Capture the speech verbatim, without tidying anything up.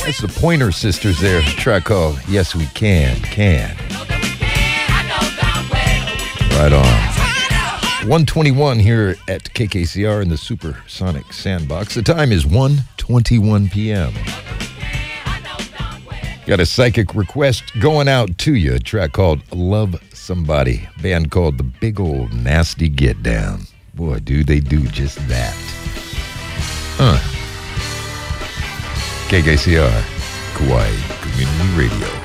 It's the Pointer Sisters there. A track called Yes We Can, Can. Right on. one twenty-one here at K K C R in the Supersonic Sandbox. The time is one twenty-one p.m. Got a psychic request going out to you. A track called Love Somebody. A band called The Big Old Nasty Get Down. Boy, do they do just that. Huh. K K C R, Kauai Community Radio.